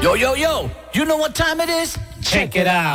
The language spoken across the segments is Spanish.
Yo, you know what time it is? Check it out.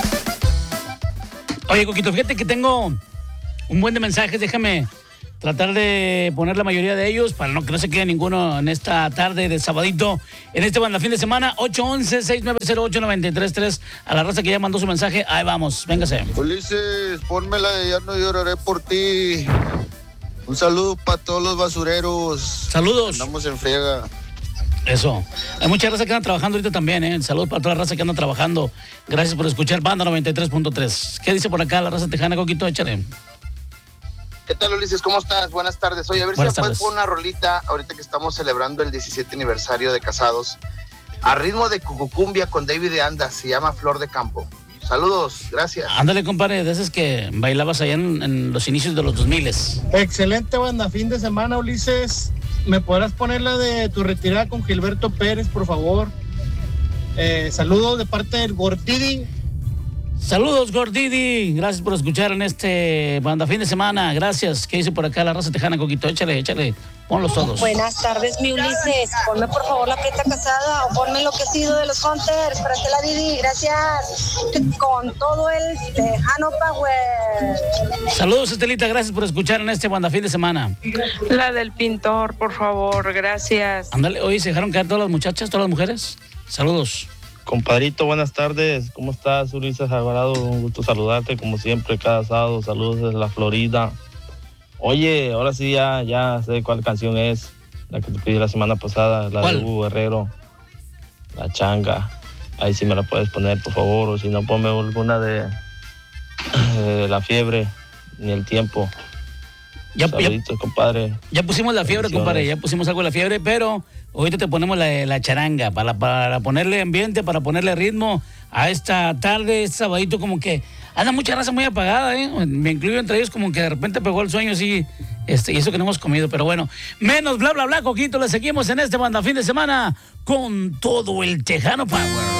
Oye, Coquito, fíjate que tengo un buen de mensajes. Déjame tratar de poner la mayoría de ellos para que no se quede ninguno en esta tarde de sabadito. En este banda fin de semana, 811-690-8933. A la raza que ya mandó su mensaje, ahí vamos, véngase. Ulises, pónmela de Ya no lloraré por ti. Un saludo para todos los basureros. Saludos. Andamos en friega. Eso. Hay mucha raza que anda trabajando ahorita también, ¿eh? Saludos para toda la raza que anda trabajando. Gracias por escuchar Banda 93.3. ¿Qué dice por acá la raza tejana, Coquito? Échale. ¿Qué tal, Ulises? ¿Cómo estás? Buenas tardes. Oye, a ver Buenas si me puedes tardes. poner una rolita ahorita que estamos celebrando el 17 aniversario de casados. A ritmo de cucucumbia con David de Anda. Se llama Flor de Campo. Saludos. Gracias. Ándale, compadre, de esas que bailabas allá en los inicios de los 2000. Excelente banda, fin de semana, Ulises. ¿Me podrás poner la de Tu retirada con Gilberto Pérez, por favor? Saludos de parte del Gordidi. Saludos, Gordidi. Gracias por escuchar en este Banda fin de semana. Gracias. ¿Qué dice por acá la raza tejana, Coquito? Échale. Ponlos todos. Buenas tardes, mi Ulises. Ponme por favor La Prieta Casada o ponme Lo que ha sido de los Hunters para que la Didi. Gracias. Con todo el Tejano Power. Saludos, Estelita. Gracias por escuchar en este Banda fin de semana. La del pintor, por favor, gracias. Ándale, hoy se dejaron caer todas las muchachas, todas las mujeres. Saludos. Compadrito, buenas tardes. ¿Cómo estás, Ulises Alvarado? Un gusto saludarte, como siempre, cada sábado. Saludos desde la Florida. Oye, ahora sí ya sé cuál canción es, la que te pedí la semana pasada, la ¿Cuál? de Hugo Guerrero, La Changa. Ahí sí me la puedes poner, por favor, o si no, ponme alguna de La Fiebre, ni El Tiempo. Saluditos, compadre. Ya pusimos La Fiebre, compadre. Ya pusimos algo de La Fiebre, pero ahorita te ponemos la charanga para ponerle ambiente, para ponerle ritmo a esta tarde, este sabadito, como que anda mucha raza muy apagada, ¿eh? Me incluyo entre ellos, como que de repente pegó el sueño así, y eso que no hemos comido, pero bueno, menos bla, bla, bla, Coquito, le seguimos en este Banda fin de semana con todo el Tejano Power.